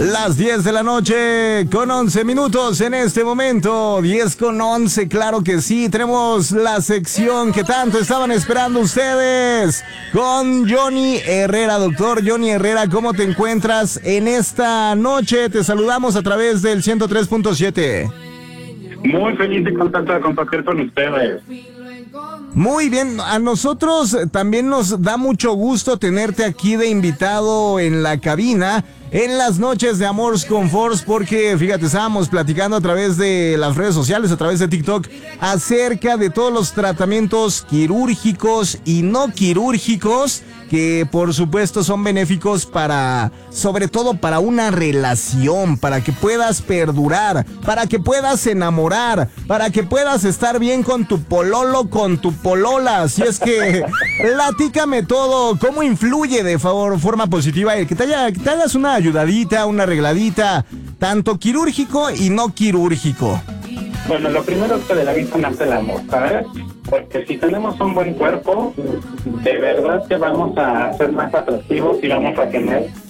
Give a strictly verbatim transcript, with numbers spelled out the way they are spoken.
Las diez de la noche con once minutos en este momento. diez con once, claro que sí. Tenemos la sección que tanto estaban esperando ustedes con Johnny Herrera. Doctor Johnny Herrera, ¿cómo te encuentras en esta noche? Te saludamos a través del ciento tres punto siete. Muy feliz y contento de compartir con ustedes. Muy bien, a nosotros también nos da mucho gusto tenerte aquí de invitado en la cabina en las noches de Amors con Force, porque fíjate, estábamos platicando a través de las redes sociales, a través de TikTok, acerca de todos los tratamientos quirúrgicos y no quirúrgicos que por supuesto son benéficos para, sobre todo para una relación, para que puedas perdurar, para que puedas enamorar, para que puedas estar bien con tu pololo, con tu polola. Así es que platícame todo, cómo influye de favor, forma positiva el que te, haya, que te hagas una ayudadita, una arregladita, tanto quirúrgico y no quirúrgico. Bueno, lo primero es que de la vista nace el amor, ¿sabes? Porque si tenemos un buen cuerpo, de verdad que vamos a ser más atractivos y vamos a tener